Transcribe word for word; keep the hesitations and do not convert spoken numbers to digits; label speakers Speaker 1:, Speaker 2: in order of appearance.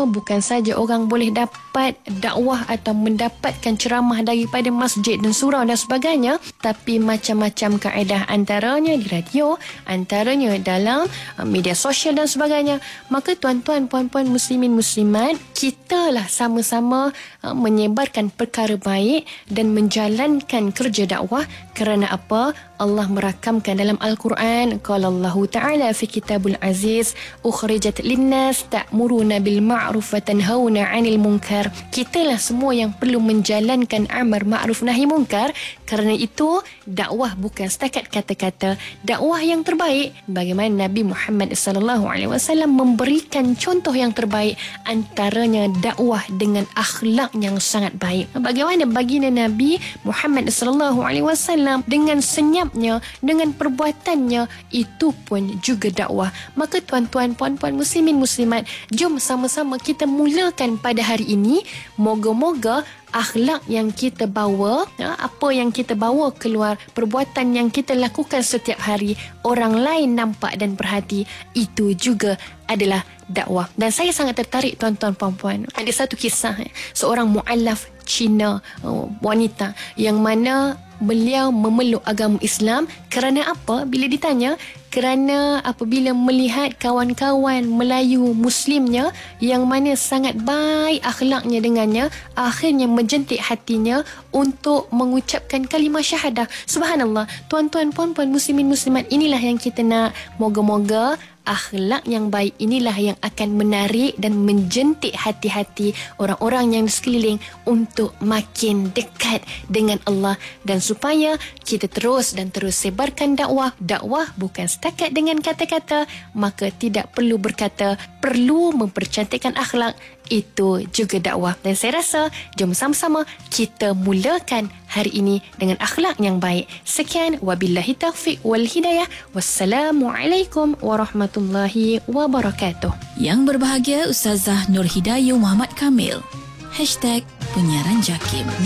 Speaker 1: Alhamdulillah, bukan saja orang boleh dapat dakwah atau mendapatkan ceramah daripada masjid dan surau dan sebagainya, tapi macam-macam kaedah, antaranya di radio, antaranya dalam uh, media sosial dan sebagainya. Maka tuan-tuan, puan-puan, muslimin, muslimat, kitalah sama-sama uh, menyebarkan perkara baik dan menjalankan kerja dakwah. Kerana apa? Allah merakamkan dalam Al-Quran, qala Allah Ta'ala fi kitabul aziz, ukhrijat linnas ta'muruna bil ma'ruf wa tanhauna 'anil munkar. Kitalah semua yang perlu menjalankan amar ma'ruf nahi munkar. Kerana itu, dakwah bukan setakat kata-kata. Dakwah yang terbaik, bagaimana Nabi Muhammad sallallahu alaihi wasallam memberikan contoh yang terbaik, antaranya dakwah dengan akhlak yang sangat baik. Bagaimana baginda Nabi Muhammad sallallahu alaihi wasallam dengan senyapnya, dengan perbuatannya, itu pun juga dakwah. Maka tuan-tuan, puan-puan, muslimin, muslimat, jom sama-sama kita mulakan pada hari ini. Moga-moga akhlak yang kita bawa, apa yang kita bawa keluar, perbuatan yang kita lakukan setiap hari, orang lain nampak dan perhati, itu juga adalah dakwah. Dan saya sangat tertarik, tuan-tuan, puan-puan, ada satu kisah, seorang mu'allaf Cina, wanita, yang mana beliau memeluk agama Islam. Kerana apa? Bila ditanya, kerana apabila melihat kawan-kawan Melayu Muslimnya yang mana sangat baik akhlaknya dengannya, akhirnya menjentik hatinya untuk mengucapkan kalimah syahadah. Subhanallah, tuan-tuan, puan-puan, muslimin, muslimat, inilah yang kita nak. Moga-moga akhlak yang baik inilah yang akan menarik dan menjentik hati-hati orang-orang yang di sekeliling untuk makin dekat dengan Allah. Dan supaya kita terus dan terus sebarkan dakwah. Dakwah bukan setakat dengan kata-kata, maka tidak perlu berkata, perlu mempercantikkan akhlak. Itu juga dakwah. Dan saya rasa jom sama-sama kita mulakan hari ini dengan akhlak yang baik. Sekian, wabillahi taufiq wal hidayah. Wassalamualaikum warahmatullahi wabarakatuh.
Speaker 2: Yang berbahagia Ustazah Nur Hidayah Muhammad Kamil. Hashtag Penyiaran Jakim.